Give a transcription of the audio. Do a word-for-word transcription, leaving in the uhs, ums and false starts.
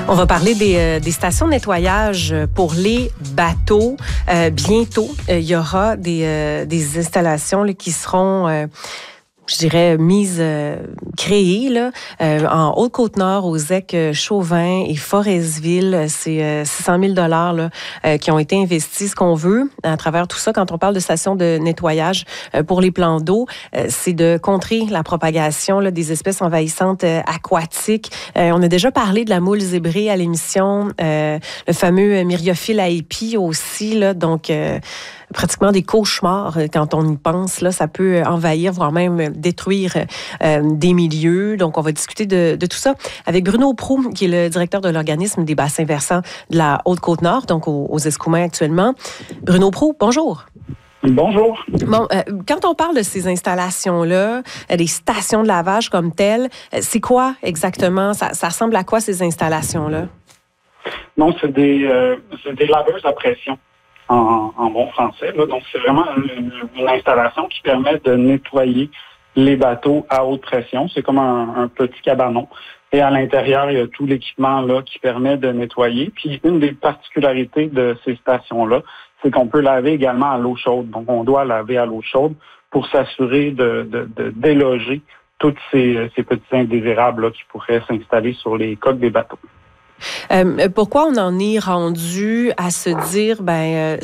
On va parler des, euh, des stations de nettoyage pour les bateaux. Euh, bientôt, euh, il y aura des, euh, des installations là, qui seront... Euh, je dirais, mise, euh, créée, là, euh, en Haute-Côte-Nord, aux E C Chauvin et Forestville. C'est euh, six cent mille dollars là, euh, qui ont été investis. Ce qu'on veut, à travers tout ça, quand on parle de stations de nettoyage euh, pour les plans d'eau, euh, c'est de contrer la propagation là, des espèces envahissantes euh, aquatiques. Euh, on a déjà parlé de la moule zébrée à l'émission, euh, le fameux Myriophile à épis aussi, là, donc... Euh, pratiquement des cauchemars quand on y pense. Là, ça peut envahir, voire même détruire euh, des milieux. Donc, on va discuter de, de tout ça avec Bruno Proulx, qui est le directeur de l'organisme des bassins versants de la Haute-Côte-Nord, donc aux, aux Escoumins actuellement. Bruno Proulx, bonjour. Bonjour. Bon, euh, quand on parle de ces installations-là, euh, des stations de lavage comme telles, euh, c'est quoi exactement? Ça, ça ressemble à quoi ces installations-là? Non, c'est des, euh, c'est des laveuses à pression. En, en bon français. Là. Donc, c'est vraiment une, une installation qui permet de nettoyer les bateaux à haute pression. C'est comme un, un petit cabanon. Et à l'intérieur, il y a tout l'équipement là qui permet de nettoyer. Puis, une des particularités de ces stations-là, c'est qu'on peut laver également à l'eau chaude. Donc, on doit laver à l'eau chaude pour s'assurer de, de, de déloger toutes ces, ces petits indésirables là, qui pourraient s'installer sur les coques des bateaux. Euh, pourquoi on en est rendu à se dire, ben, euh,